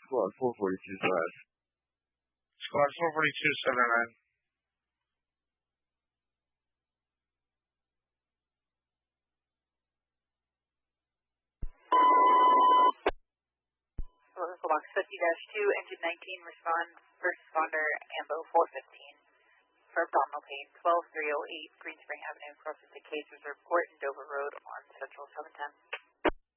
Squad 442 Drive. Squad 442, 709. Box 50-2, engine 19, first responder, AMBO 415. For abdominal pain, 12308 Green Spring Avenue, closest to Case Reserve Court and Dover Road on Central 710.